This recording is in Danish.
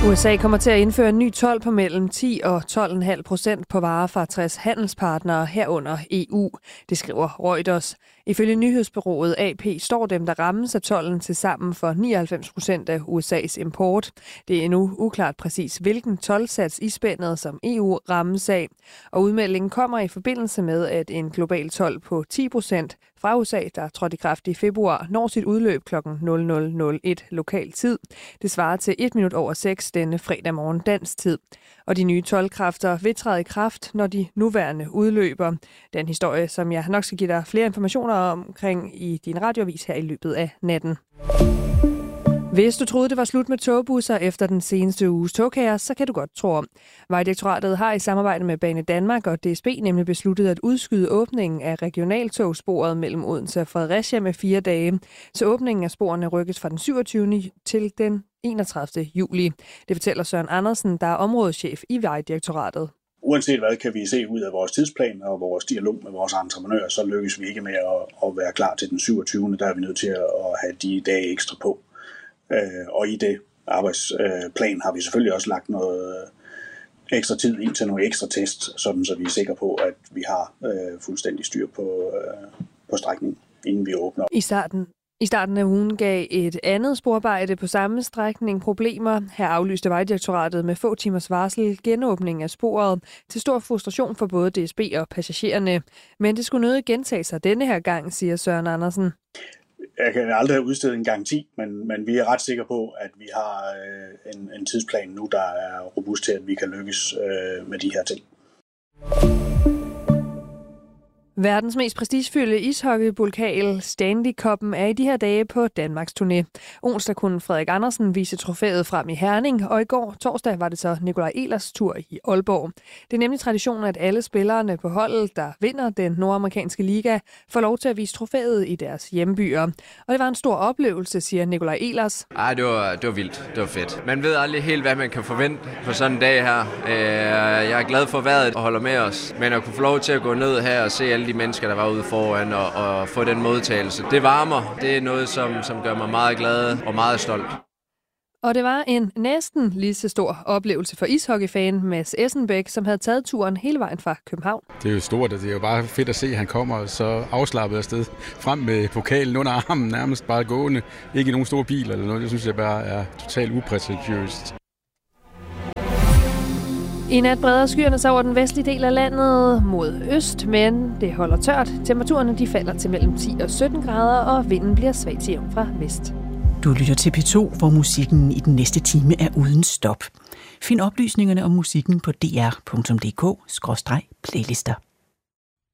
USA kommer til at indføre en ny told på mellem 10 og 12,5% på varer fra 60 handelspartnere herunder EU. Det skriver Reuters. Ifølge nyhedsbureauet AP står dem, der rammes af tolden til sammen for 99% af USA's import. Det er endnu uklart præcis, hvilken toldsats i spændet, som EU rammes af. Og udmeldingen kommer i forbindelse med, at en global told på 10% fra USA, der trådte i kraft i februar, når sit udløb kl. 00:01 lokal tid. Det svarer til 6:01 denne fredag morgen dansk tid. Og de nye toldkræfter vil træde i kraft, når de nuværende udløber. Den historie, som jeg nok skal give dig flere informationer omkring i din radioavis her i løbet af natten. Hvis du troede, det var slut med togbusser efter den seneste uges togkaos, så kan du godt tro om. Vejdirektoratet har i samarbejde med Bane Danmark og DSB nemlig besluttet at udskyde åbningen af regionaltogsporet mellem Odense og Fredericia med 4 dage. Så åbningen af sporene rykkes fra den 27. til den 31. juli. Det fortæller Søren Andersen, der er områdeschef i Vejdirektoratet. Uanset hvad kan vi se ud af vores tidsplan og vores dialog med vores entreprenører, så lykkes vi ikke med at være klar til den 27. Der er vi nødt til at have de dage ekstra på. Og i det arbejdsplan har vi selvfølgelig også lagt noget ekstra tid ind til nogle ekstra test, sådan så vi er sikre på, at vi har fuldstændig styr på strækningen, inden vi åbner. I starten af ugen gav et andet sporarbejde på samme strækning problemer. Her aflyste Vejdirektoratet med få timers varsel genåbning af sporet til stor frustration for både DSB og passagererne. Men det skulle nødig gentage sig denne her gang, siger Søren Andersen. Jeg kan aldrig have udstedt en garanti, men vi er ret sikre på, at vi har en tidsplan nu, der er robust til, at vi kan lykkes med de her ting. Verdens mest prestigefyldte ishockeypokal Stanley Cup'en er i de her dage på Danmarks turné. Onsdag kunne Frederik Andersen vise trofæet frem i Herning, og i går torsdag var det så Nikolaj Ehlers tur i Aalborg. Det er nemlig traditionen, at alle spillerne på holdet, der vinder den nordamerikanske liga, får lov til at vise trofæet i deres hjembyer. Og det var en stor oplevelse, siger Nikolaj Ehlers. Det var vildt. Det var fedt. Man ved aldrig helt, hvad man kan forvente på sådan en dag her. Jeg er glad for vejret og holder med os, men at kunne få lov til at gå ned her og se alle de mennesker, der var ude foran og få den modtagelse. Det varmer. Det er noget, som gør mig meget glad og meget stolt. Og det var en næsten lige så stor oplevelse for ishockeyfan Mads Essenbæk, som havde taget turen hele vejen fra København. Det er jo stort, og det er jo bare fedt at se, at han kommer så afslappet afsted frem med pokalen under armen, nærmest bare gående. Ikke i nogen stor bil eller noget. Det synes jeg bare er totalt uprætentiøst. I nat breder skyerne sig over den vestlige del af landet mod øst, men det holder tørt. Temperaturerne de falder til mellem 10 og 17 grader, og vinden bliver svag til jævn fra vest. Du lytter til P2, hvor musikken i den næste time er uden stop. Find oplysningerne om musikken på dr.dk/playlister.